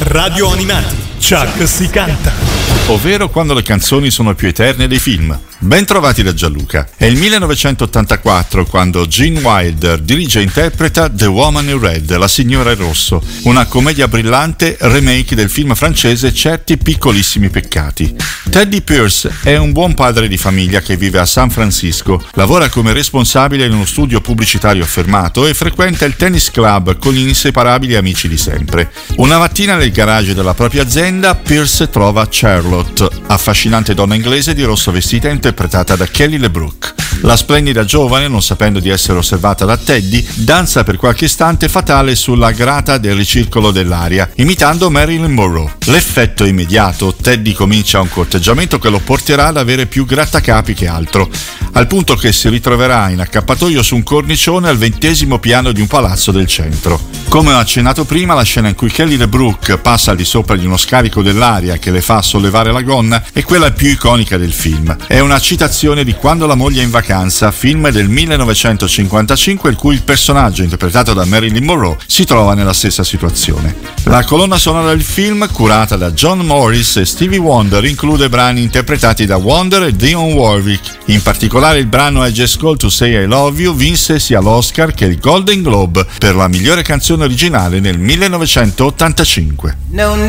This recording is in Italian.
Radio Animati, Chuck si canta. Ovvero quando le canzoni sono più eterne dei film. Ben trovati da Gianluca. È il 1984 quando Gene Wilder dirige e interpreta The Woman in Red, La signora in rosso, una commedia brillante remake del film francese Certi piccolissimi peccati. Teddy Pierce è un buon padre di famiglia che vive a San Francisco, lavora come responsabile in uno studio pubblicitario affermato e frequenta il tennis club con gli inseparabili amici di sempre. Una mattina nel garage della propria azienda Pierce trova Charlotte, affascinante donna inglese di rosso vestita interpretata da Kelly LeBrook. La splendida giovane, non sapendo di essere osservata da Teddy, danza per qualche istante fatale sulla grata del ricircolo dell'aria, imitando Marilyn Monroe. L'effetto è immediato, Teddy comincia un corteggiamento che lo porterà ad avere più grattacapi che altro, al punto che si ritroverà in accappatoio su un cornicione al 20° piano di un palazzo del centro. Come ho accennato prima, la scena in cui Kelly LeBrook passa al di sopra di uno scarico dell'aria che le fa sollevare la gonna è quella più iconica del film. È una citazione di Quando la moglie è in vacanza, film del 1955 in cui il personaggio interpretato da Marilyn Monroe si trova nella stessa situazione. La colonna sonora del film, curata da John Morris e Stevie Wonder, include brani interpretati da Wonder e Dionne Warwick. In particolare il brano I Just Called to Say I Love You vinse sia l'Oscar che il Golden Globe per la migliore canzone originale nel 1985.